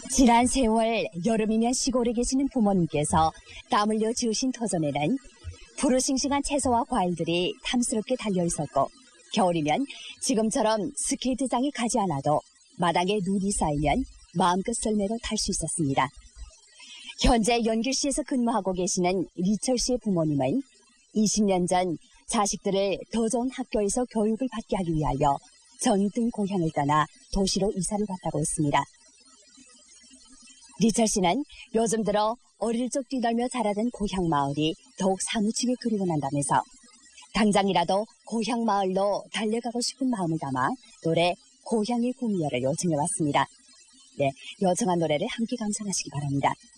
지난 세월 여름이면 시골에 계시는 부모님께서 땀 흘려 지으신 터전에는 푸르싱싱한 채소와 과일들이 탐스럽게 달려있었고, 겨울이면 지금처럼 스케이트장에 가지 않아도 마당에 눈이 쌓이면 마음껏 썰매로 탈 수 있었습니다. 현재 연길시에서 근무하고 계시는 리철 씨의 부모님은 20년 전 자식들을 더 좋은 학교에서 교육을 받게 하기 위하여 정든 고향을 떠나 도시로 이사를 갔다고 했습니다. 리철 씨는 요즘 들어 어릴 적 뛰놀며 자라던 고향 마을이 더욱 사무치게 그리워 난다면서 당장이라도 고향 마을로 달려가고 싶은 마음을 담아 노래 고향의 구미호를 요청해 왔습니다. 네, 요청한 노래를 함께 감상하시기 바랍니다.